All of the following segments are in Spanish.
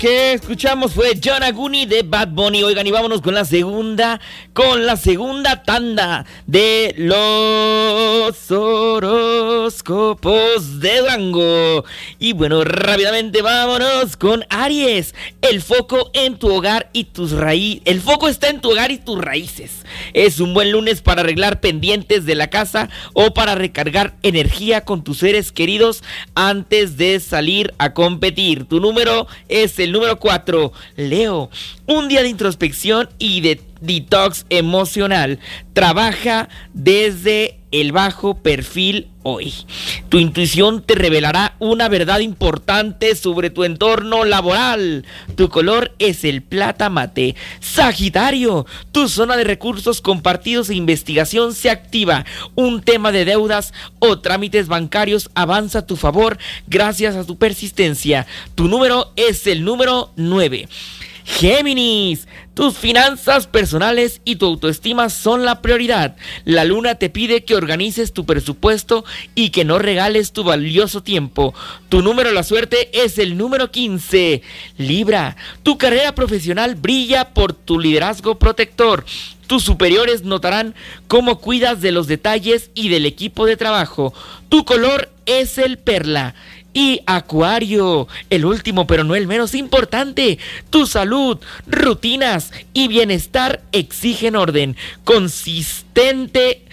que escuchamos fue John Aguni de Bad Bunny. Oigan, y vámonos con la segunda tanda de los horóscopos de Durango. Y bueno, rápidamente vámonos con Aries. El foco en tu hogar y tus raíces. El foco está en tu hogar y tus raíces. Es un buen lunes para arreglar pendientes de la casa o para recargar energía con tus seres queridos antes de salir a competir. Tu número es el número 4. Leo, un día de introspección y de detox emocional. Trabaja desde el bajo perfil hoy. Tu intuición te revelará una verdad importante sobre tu entorno laboral. Tu color es el plata mate. Sagitario, tu zona de recursos compartidos e investigación se activa. Un tema de deudas o trámites bancarios avanza a tu favor gracias a tu persistencia. Tu número es el número 9. Géminis, tus finanzas personales y tu autoestima son la prioridad. La luna te pide que organices tu presupuesto y que no regales tu valioso tiempo. Tu número de la suerte es el número 15. Libra, tu carrera profesional brilla por tu liderazgo protector. Tus superiores notarán cómo cuidas de los detalles y del equipo de trabajo. Tu color es el perla. Y Acuario, el último pero no el menos importante, tu salud, rutinas y bienestar exigen orden. Consciente,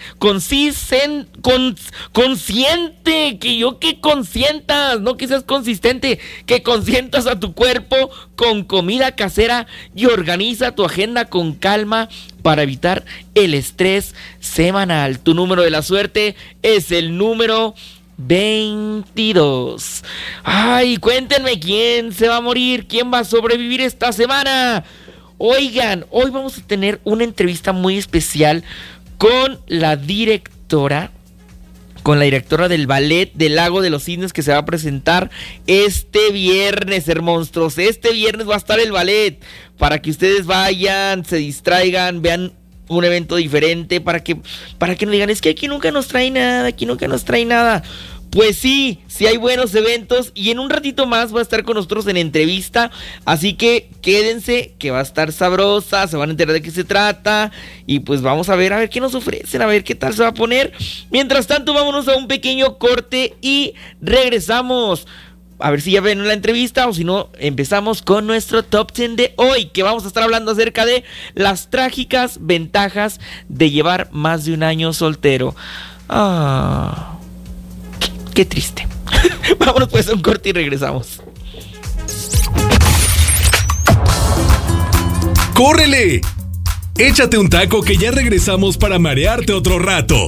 que consientas, no que seas consistente, que consientas a tu cuerpo con comida casera y organiza tu agenda con calma para evitar el estrés semanal. Tu número de la suerte es el número 22. Ay, cuéntenme quién se va a morir, quién va a sobrevivir esta semana. Oigan, hoy vamos a tener una entrevista muy especial con la directora del Ballet del Lago de los Cisnes, que se va a presentar este viernes, hermonstruos. Este viernes va a estar el ballet para que ustedes vayan, se distraigan, vean un evento diferente, para que no digan, es que aquí nunca nos trae nada. Pues sí hay buenos eventos y en un ratito más va a estar con nosotros en entrevista, así que quédense, que va a estar sabrosa, se van a enterar de qué se trata y pues vamos a ver qué nos ofrecen, a ver qué tal se va a poner. Mientras tanto, vámonos a un pequeño corte y regresamos. A ver si ya ven la entrevista o si no, empezamos con nuestro Top 10 de hoy, que vamos a estar hablando acerca de las trágicas ventajas de llevar más de un año soltero. Qué triste. Vámonos pues a un corte y regresamos. ¡Córrele! Échate un taco que ya regresamos para marearte otro rato.